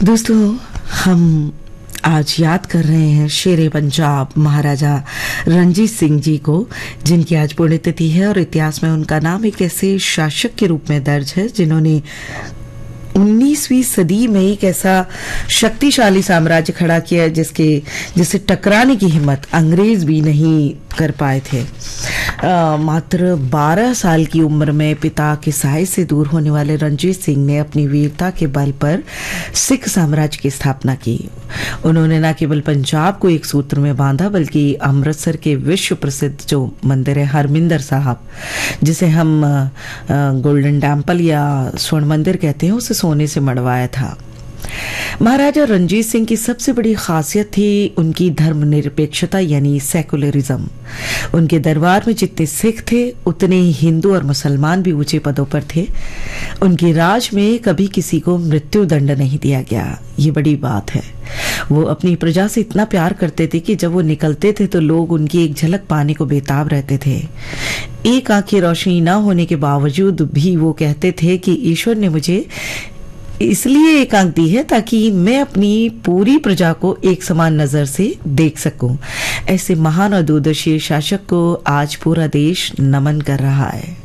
दोस्तों, हम आज याद कर रहे हैं शेरे पंजाब महाराजा रणजीत सिंह जी को, जिनकी आज पुण्यतिथि है और इतिहास में उनका नाम एक ऐसे शासक के रूप में दर्ज है जिन्होंने 19वीं सदी में एक ऐसा शक्तिशाली साम्राज्य खड़ा किया जिससे टकराने की हिम्मत अंग्रेज भी नहीं कर पाए थे। मात्र 12 साल की उम्र में पिता के साए से दूर होने वाले रणजीत सिंह ने अपनी वीरता के बल पर सिख साम्राज्य की स्थापना की। उन्होंने न केवल पंजाब को एक सूत्र में बांधा, बल्कि अमृतसर के विश्व प्रसिद्ध जो मंदिर है हरमिंदर साहब, जिसे हम गोल्डन टेम्पल या स्वर्ण मंदिर कहते हैं, उसे सोने से मढ़वाया था। महाराजा रणजीत सिंह की सबसे बड़ी खासियत थी उनकी धर्मनिरपेक्षता यानी सेकुलरिज्म। उनके दरबार में जितने सिख थे उतने ही हिंदू और मुसलमान भी ऊंचे पदों पर थे। उनके राज में कभी किसी को मृत्यु दंड नहीं दिया गया, ये बड़ी बात है। वो अपनी प्रजा से इतना प्यार करते थे कि जब वो निकलते थे तो लोग उनकी एक झलक पाने को बेताब रहते थे। एक आंख की रोशनी न होने के बावजूद भी वो कहते थे कि ईश्वर ने मुझे इसलिए एक आंख दी है ताकि मैं अपनी पूरी प्रजा को एक समान नजर से देख सकूं। ऐसे महान और दूरदर्शी शासक को आज पूरा देश नमन कर रहा है।